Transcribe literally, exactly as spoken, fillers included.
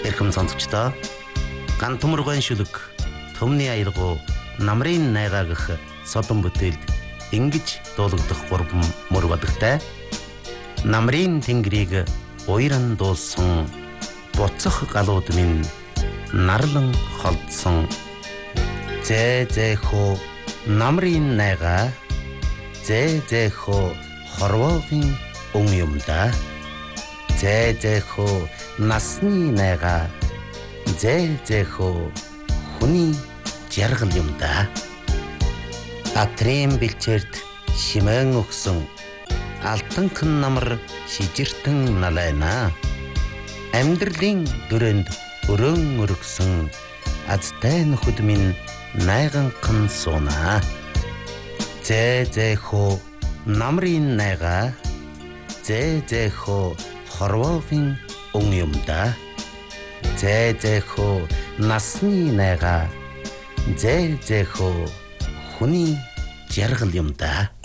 Эрхэм сонсогчдоо ган төмөргөн шүлэг төмний аялгау намрын найгаа гэх содон бүтээлд ингэж дуулагдах гурван мөр бадагтай намрын тэнгэрийг уйран дуулсан буцах галууд минь нарлан холдсон зэ зэ хөө намрын найгаа зэ зэ хөө хорвоогийн өн юм да зэ зэ хөө насны найгаа зэ зэ хөө хүний жаргал юм да атрим бэлчээрт шимэн өгсөн алтанхан намар шижиртэн налайна амьдралын дүрэнд өрөөн өргсөн азтай нөхөд минь найганхан сууна зэ зэ хөө намрын найгаа зэ зэ хөө хорвоогийн өн юм да зэ зэ хөө насны найгаа зэ зэ хөө хүний жаргал юм да